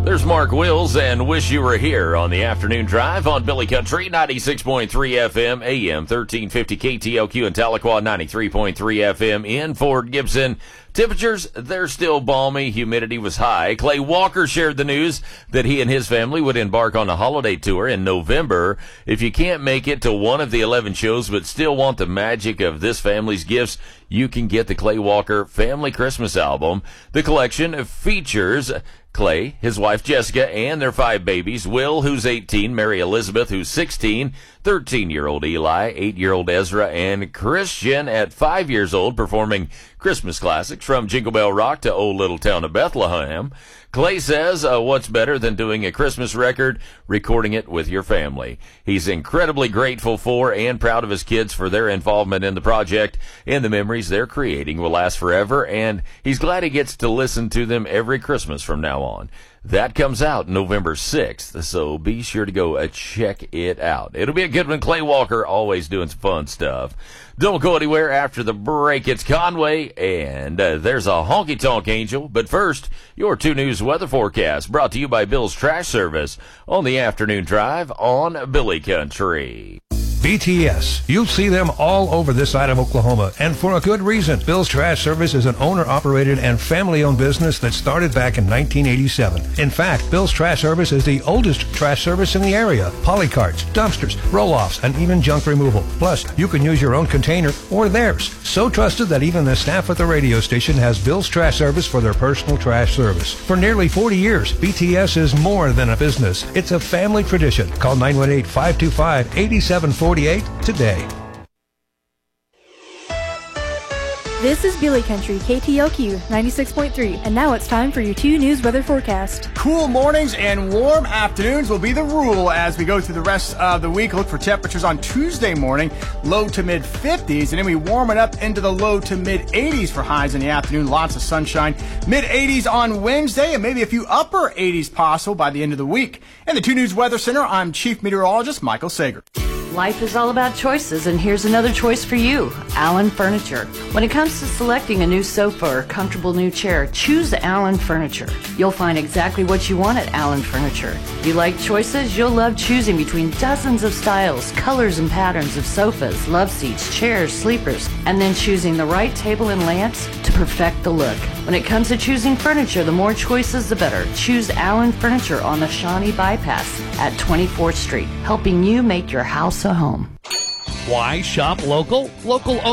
There's Mark Wills and Wish You Were Here on the afternoon drive on Billy Country, 96.3 FM, AM 1350 KTLQ in Tahlequah, 93.3 FM in Fort Gibson. Temperatures, they're still balmy. Humidity was high. Clay Walker shared the news that he and his family would embark on a holiday tour in November. If you can't make it to one of the 11 shows but still want the magic of this family's gifts, you can get the Clay Walker Family Christmas Album. The collection features Clay, his wife Jessica, and their 5 babies. Will, who's 18, Mary Elizabeth, who's 16, 13-year-old Eli, 8-year-old Ezra, and Christian at 5 years old, performing Christmas classics from Jingle Bell Rock to Old Little Town of Bethlehem. Clay says, what's better than doing a Christmas record, recording it with your family. He's incredibly grateful for and proud of his kids for their involvement in the project, and the memories they're creating will last forever, and he's glad he gets to listen to them every Christmas from now on. That comes out November 6th, so be sure to go check it out. It'll be a good one. Clay Walker always doing some fun stuff. Don't go anywhere after the break. It's Conway, and there's a honky-tonk angel. But first, your 2 News weather forecast brought to you by Bill's Trash Service on the afternoon drive on Billy Country. BTS. You'll see them all over this side of Oklahoma, and for a good reason. Bill's Trash Service is an owner-operated and family-owned business that started back in 1987. In fact, Bill's Trash Service is the oldest trash service in the area. Polycarts, dumpsters, roll-offs, and even junk removal. Plus, you can use your own container or theirs. So trusted that even the staff at the radio station has Bill's Trash Service for their personal trash service. For nearly 40 years, BTS is more than a business. It's a family tradition. Call 918-525-8748 today. This is Billy Country, KTLQ 96.3, and now it's time for your 2 News weather forecast. Cool mornings and warm afternoons will be the rule as we go through the rest of the week. Look for temperatures on Tuesday morning, low to mid 50s, and then we warm it up into the low to mid 80s for highs in the afternoon. Lots of sunshine. Mid 80s on Wednesday, and maybe a few upper 80s possible by the end of the week. In the 2 News Weather Center, I'm Chief Meteorologist Michael Sager. Life is all about choices, and here's another choice for you, Allen Furniture. When it comes to selecting a new sofa or comfortable new chair, choose Allen Furniture. You'll find exactly what you want at Allen Furniture. If you like choices, you'll love choosing between dozens of styles, colors, and patterns of sofas, love seats, chairs, sleepers, and then choosing the right table and lamps to perfect the look. When it comes to choosing furniture, the more choices, the better. Choose Allen Furniture on the Shawnee Bypass at 24th Street, helping you make your house a home. Why shop local? Local